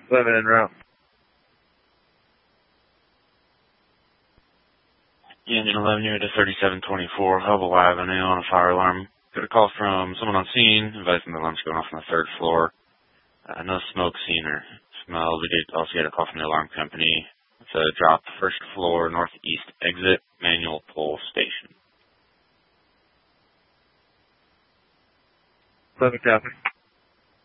11 en route. Engine 11, you're at 3724 Hubble Avenue on a fire alarm. Got a call from someone on scene advising the alarm's going off on the 3rd floor. No smoke seen or smelled. We did also get a call from the alarm company. It's a drop, 1st floor, northeast exit, manual pull station. 11 copy.